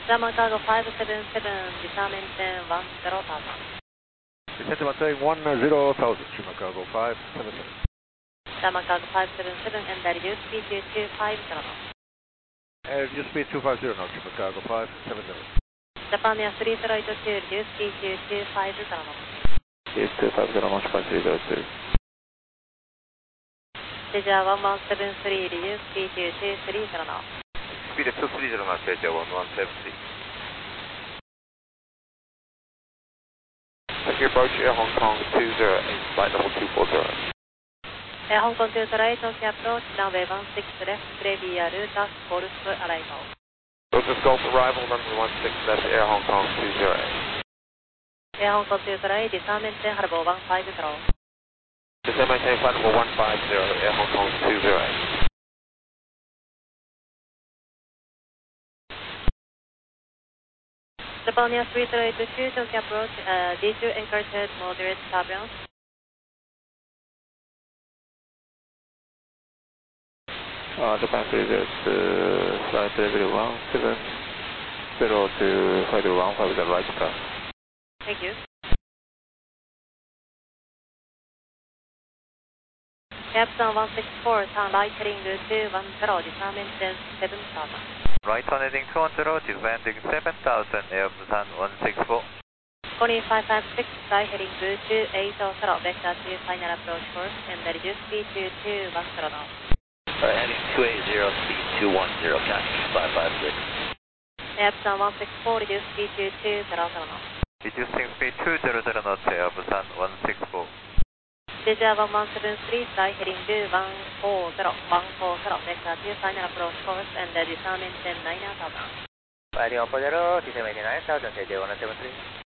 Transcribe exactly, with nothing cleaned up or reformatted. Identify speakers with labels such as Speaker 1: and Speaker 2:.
Speaker 1: German Cargo five seven seven, disarm engine one zero thousand.
Speaker 2: Descent maintain one zero thousand, German Cargo five seven seven.
Speaker 1: German Cargo five seven seven and reduce speed to two five zero knots.
Speaker 2: Uh, reduce speed two five zero knots, German Cargo five seven seven.
Speaker 1: Japan Air three zero eight two, reduce speed to two five zero knots.
Speaker 3: Yes, two five zero knots, Japan three zero two.
Speaker 1: Jeja one one seven three, reduce speed to two three zero knots.
Speaker 3: Speed two three zero knots, Jeja one one seven three. Thank you, approach Air Hong Kong two zero eight, flight level two four zero.
Speaker 1: Air Hong Kong two zero eight, Tokyo approach, runway one six left, Clear Lucas, Golf arrival.
Speaker 3: Lucas Golf arrival, runway one six left, Air Hong Kong two zero eight.
Speaker 1: Air Hong Kong two zero eight, disarm engine, Harbour one five zero.
Speaker 3: Descend maintain flight level one five zero, Air Hong Kong two zero eight.
Speaker 1: Japan Air three zero eight two, Tokyo approach, uh, D two encountered moderate turbulence.
Speaker 3: Uh, Japan three zero two, flight level one seven zero to flight level one five zero, right car.
Speaker 1: Thank you. Captain one six four, turn right heading two one zero, disarm engine seven thousand.
Speaker 3: Right on heading two one zero, descending seven thousand, Air Busan one six four.
Speaker 1: Calling five five six, right heading two eight zero, vector to final approach course and reduce speed to two one zero knots.
Speaker 4: Right, heading two eight zero, speed two one zero, catch five five six.
Speaker 1: Captain one six four, reduce speed to two zero zero knots.
Speaker 3: Reducing speed two zero zero knots, Air Busan one six four.
Speaker 1: Jeja one one seven three, right heading one four zero, one four zero, vector to final approach course and disarm engine nine thousand.
Speaker 4: Riding Oppo zero, descend nine thousand, J J one seven three.